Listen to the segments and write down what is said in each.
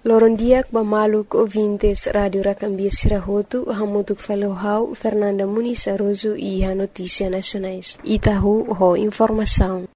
Lorondiak bamaluk ouvintes Radio Racambia Sirahotu, hamutuk falohau Fernanda Muniz Aroso e a Notícia Nacionais. Itahu ho informação.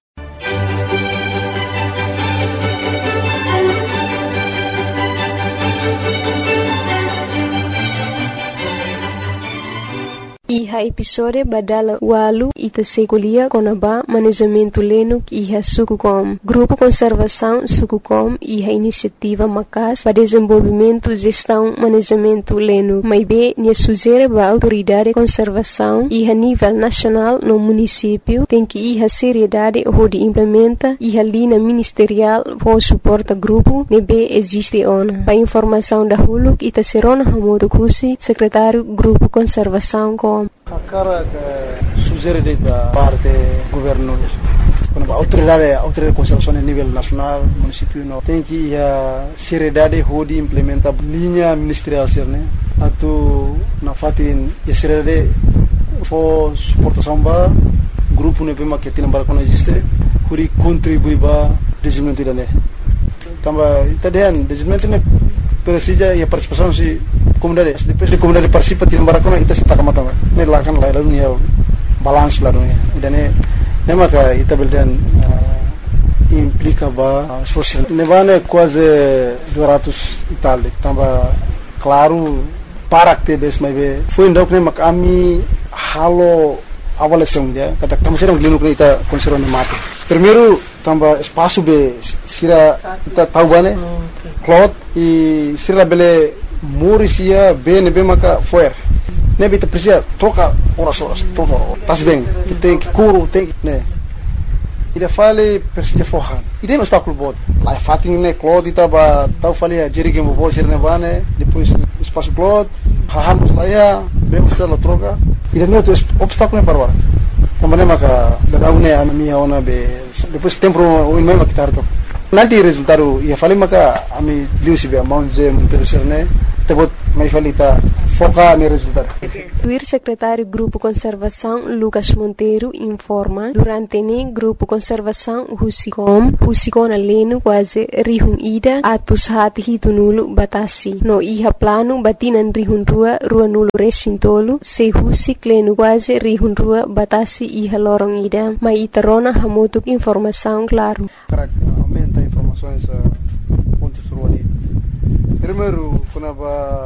Iha episode badala walu ita sekolia konaba manejamento lenuk iha Sukucom. Grupo Conservação Sukucom iha iniciativa macas para desenvolvimento, gestão, manejamento lenuk. Maibe nia sugere ba autoridade conservação iha nível nacional no município tem que iha seriedade onde implementa iha linha ministerial for suporta grupo nebe existe ona. Pa informação da huluk ita serona hamodo kusi secretário Grupo Conservação com A cara sugere da parte governo, quando a autoridade de conservação a nível nacional, município não tem que a seriedade de implementar linha ministerial né, atu na fatin a seriedade for suportação ba grupo ne pema que tem para quando existe, huri contribui ba desenvolvimento da né. Tamba itadian desenvolvimento ne precisa e a participação se comunidade, depois de comunidade participa tim barakona ita se takamata me lakan la dunia balance la dunia dan ne maka ita beldan implica ba esforço ne vane quase 200 Itália tamba claro para que bes mai be foi ndok ne makami halo avaliação dia kata tamo serang glinu ita conservan mate primeiro tamba espaço be sira ita tahu bane cloth e sira bele Murisia bem maka foer. Nebe te precisa troca horas, troca. Tas bem, tem que curo, tem que né. Ida fale precisa forrar. Ida não está com o bot. Lá fatin né cloth ita ba tau fale a jerige mo bo sirne bane, depois espaço cloth, hahamos lá ya, bem está la troca. Ida não tem obstáculo para agora. Também maka da une a minha ona be depois tempo o mesmo que tarto. Nanti resultado ia fale maka ami liu sibe amount je interessar né. Tebut mai falita foca no resultado. O secretário Grupo Conservação Lucas Monteiro informa durante o Grupo Conservação Husicom aleno quase rihun ida atus hati hitunulu batasi no iha plano batinan rihun rua nulu resintolu se husik leno quase rihun rua batasi iha lorong ida mai itarona hamutuk informação claro. Aumenta informações pontos ruas. Primeiro, quando